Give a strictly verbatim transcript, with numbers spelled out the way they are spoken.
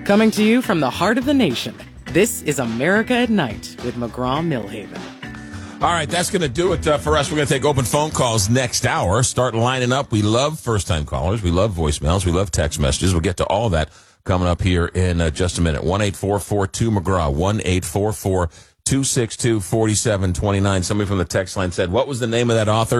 Coming to you from the heart of the nation, this is America at Night with McGraw-Millhaven. All right, that's going to do it uh, for us. We're going to take open phone calls next hour. Start lining up. We love first-time callers. We love voicemails. We love text messages. We'll get to all that coming up here in uh, just a minute. one eight four four two McGraw, one eight four four two six two four seven two nine. Somebody from the text line said, what was the name of that author?